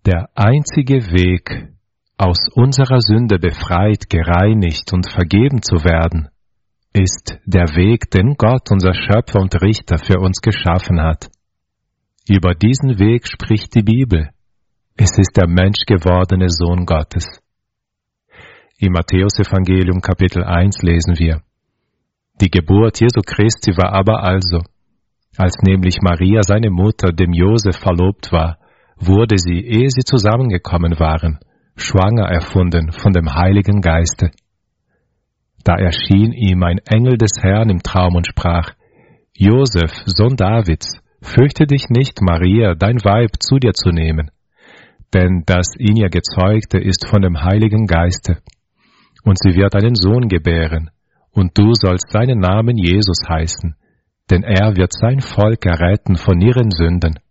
Der einzige Weg, aus unserer Sünde befreit, gereinigt und vergeben zu werden, ist der Weg, den Gott, unser Schöpfer und Richter, für uns geschaffen hat. Über diesen Weg spricht die Bibel. Es ist der menschgewordene Sohn Gottes. Im Matthäusevangelium Kapitel 1 lesen wir: Die Geburt Jesu Christi war aber also, als nämlich Maria, seine Mutter, dem Josef verlobt war, wurde sie, ehe sie zusammengekommen waren, schwanger erfunden von dem Heiligen Geiste. Da erschien ihm ein Engel des Herrn im Traum und sprach: Josef, Sohn Davids, fürchte dich nicht, Maria, dein Weib, zu dir zu nehmen, denn das in ihr Gezeugte ist von dem Heiligen Geiste. Und sie wird einen Sohn gebären, und du sollst seinen Namen Jesus heißen, denn er wird sein Volk erretten von ihren Sünden.